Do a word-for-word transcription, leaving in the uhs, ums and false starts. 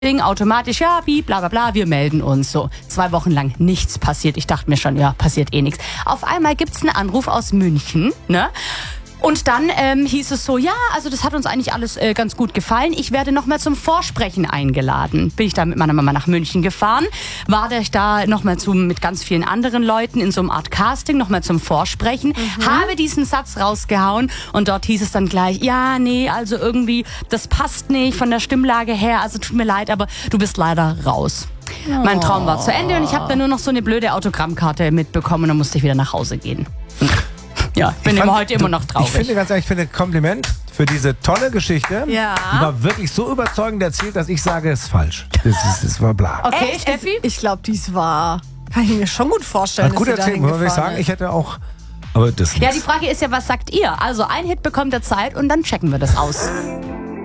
Ding automatisch, ja, piep, bla bla bla, wir melden uns. So, zwei Wochen lang nichts passiert. Ich dachte mir schon, ja, passiert eh nichts. Auf einmal gibt's einen Anruf aus München, ne? Und dann ähm, hieß es so, ja, also das hat uns eigentlich alles äh, ganz gut gefallen. Ich werde nochmal zum Vorsprechen eingeladen. Bin ich da mit meiner Mama nach München gefahren, war ich da nochmal mit ganz vielen anderen Leuten in so einer Art Casting, nochmal zum Vorsprechen, mhm. habe diesen Satz rausgehauen und dort hieß es dann gleich, ja, nee, also irgendwie, das passt nicht von der Stimmlage her, also tut mir leid, aber du bist leider raus. Oh. Mein Traum war zu Ende und ich habe dann nur noch so eine blöde Autogrammkarte mitbekommen und dann musste ich wieder nach Hause gehen. Ja, ich bin ich fand, heute immer noch traurig. Ich finde ganz ehrlich, ich finde Kompliment für diese tolle Geschichte. Ja. Die war wirklich so überzeugend erzählt, dass ich sage, es ist falsch. Das, ist, das war bla. Okay, Echt? Steffi? Ich glaube, dies war, kann ich mir schon gut vorstellen. Hat gut erzählt, muss ich sagen. Ich hätte auch, aber das nicht. Ja, die Frage ist ja, was sagt ihr? Also ein Hit bekommt er Zeit und dann checken wir das aus.